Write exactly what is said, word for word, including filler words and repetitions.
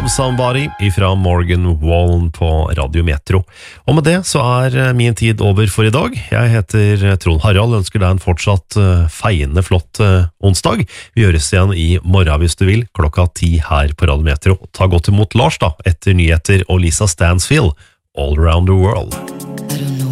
Love Somebody ifra Morgan Wallen på Radio Metro. Og med det så er min tid over for i dag. Jeg heter Trond Harald, ønsker deg en fortsatt feiende flott onsdag. Vi gjøres igjen i morgen hvis du vil, klokka ti her på Radio Metro. Ta godt imot Lars da, etter nyheter og Lisa Stansfield, All Around the World.